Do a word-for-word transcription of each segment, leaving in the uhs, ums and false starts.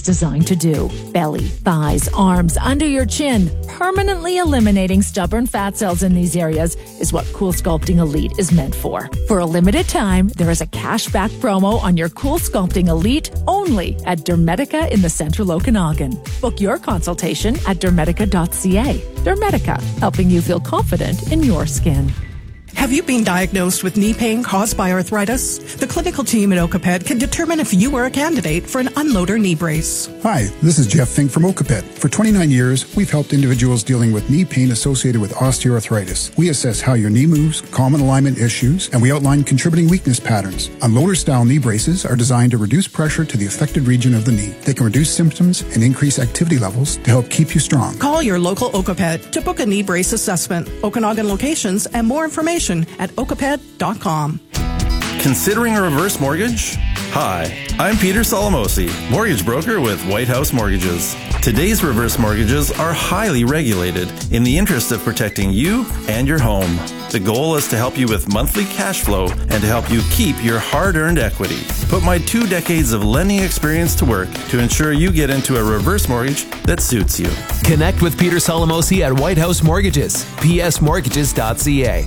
designed to do. Belly, thighs, arms, under your chin. Permanently eliminating stubborn fat cells in these areas is what Cool Sculpting Elite is meant for. For a limited time, there is a cashback promo on your Cool Sculpting Elite only at Dermetica in the Central Okanagan. Book your consultation at dermetica dot c a. Dermetica, helping you feel confident in your skin. Have you been diagnosed with knee pain caused by arthritis? The clinical team at Okaped can determine if you are a candidate for an unloader knee brace. Hi, this is Jeff Fink from Okaped. For twenty-nine years, we've helped individuals dealing with knee pain associated with osteoarthritis. We assess how your knee moves, common alignment issues, and we outline contributing weakness patterns. Unloader-style knee braces are designed to reduce pressure to the affected region of the knee. They can reduce symptoms and increase activity levels to help keep you strong. Call your local Okaped to book a knee brace assessment. Okanagan locations and more information at okaped dot com. Considering a reverse mortgage? Hi, I'm Peter Solomosi, mortgage broker with White House Mortgages. Today's reverse mortgages are highly regulated in the interest of protecting you and your home. The goal is to help you with monthly cash flow and to help you keep your hard-earned equity. Put my two decades of lending experience to work to ensure you get into a reverse mortgage that suits you. Connect with Peter Solomosi at White House Mortgages, p s mortgages dot c a.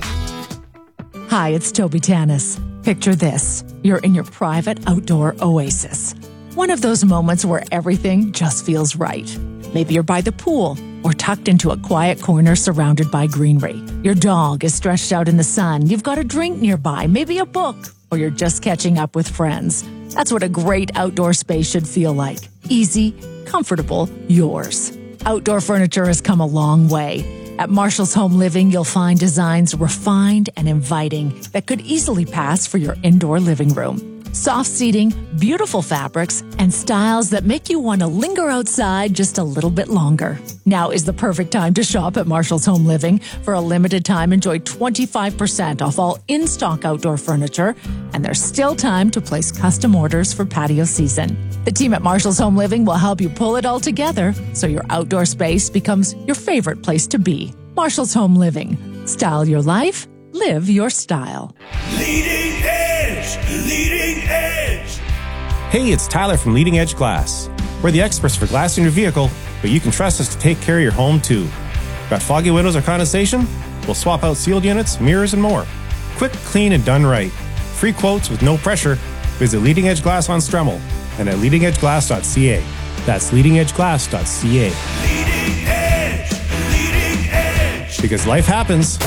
Hi, it's Toby Tanis. Picture this. You're in your private outdoor oasis. One of those moments where everything just feels right. Maybe you're by the pool or tucked into a quiet corner surrounded by greenery. Your dog is stretched out in the sun. You've got a drink nearby, maybe a book, or you're just catching up with friends. That's what a great outdoor space should feel like. Easy, comfortable, yours. Outdoor furniture has come a long way. At Marshall's Home Living, you'll find designs refined and inviting that could easily pass for your indoor living room. Soft seating, beautiful fabrics, and styles that make you want to linger outside just a little bit longer. Now is the perfect time to shop at Marshall's Home Living. For a limited time, enjoy twenty-five percent off all in-stock outdoor furniture, and there's still time to place custom orders for patio season. The team at Marshall's Home Living will help you pull it all together so your outdoor space becomes your favorite place to be. Marshall's Home Living. Style your life, live your style. Leading Edge! Leading Edge! Hey, it's Tyler from Leading Edge Glass. We're the experts for glass in your vehicle, but you can trust us to take care of your home too. Got foggy windows or condensation? We'll swap out sealed units, mirrors, and more. Quick, clean, and done right. Free quotes with no pressure. Visit Leading Edge Glass on Stremmel and at leading edge glass dot c a. That's leading edge glass dot c a. Leading Edge! Leading Edge! Because life happens,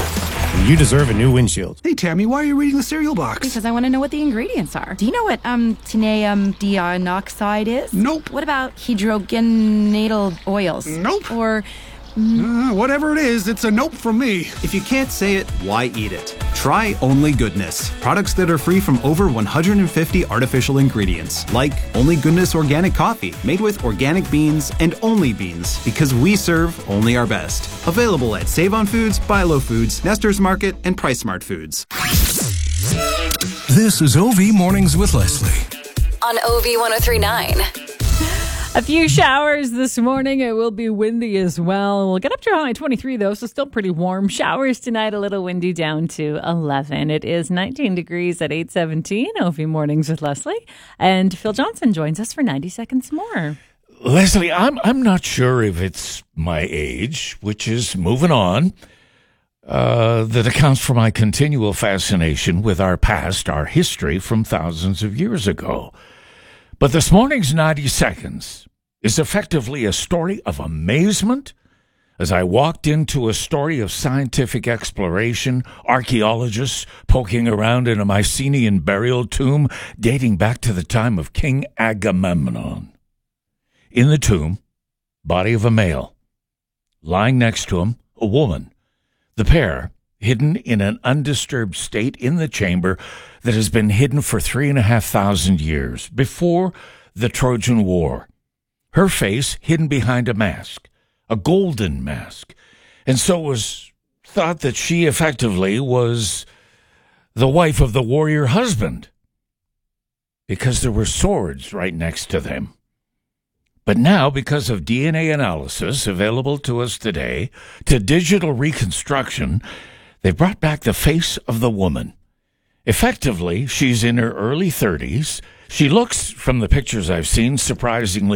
and you deserve a new windshield. Hey, Tammy, why are you reading the cereal box? Because I want to know what the ingredients are. Do you know what um titanium dioxide is? Nope. What about hydrogenated oils? Nope. Or... Uh, whatever it is, it's a nope from me. If you can't say it, why eat it? Try Only Goodness. Products that are free from over one hundred fifty artificial ingredients. Like Only Goodness Organic Coffee, made with organic beans and only beans, because we serve only our best. Available at Save On Foods, Buy Low Foods, Nestor's Market, and Price Smart Foods. This is O V Mornings with Leslie. On O V one oh three point nine. A few showers this morning. It will be windy as well. We'll get up to around twenty-three, though, so still pretty warm. Showers tonight, a little windy, down to eleven. It is nineteen degrees at eight seventeen. O V Mornings with Leslie. And Phil Johnson joins us for ninety seconds more. Leslie, I'm I'm not sure if it's my age, which is moving on, uh, that accounts for my continual fascination with our past, our history from thousands of years ago. But this morning's ninety seconds is effectively a story of amazement as I walked into a story of scientific exploration, archaeologists poking around in a Mycenaean burial tomb dating back to the time of King Agamemnon. In the tomb, body of a male. Lying next to him, a woman. The pair, hidden in an undisturbed state in the chamber that has been hidden for three and a half thousand years, before the Trojan War. Her face hidden behind a mask, a golden mask, and so it was thought that she effectively was the wife of the warrior husband, because there were swords right next to them. But now, because of D N A analysis available to us today, to digital reconstruction, they brought back the face of the woman. Effectively, she's in her early thirties. She looks, from the pictures I've seen, surprisingly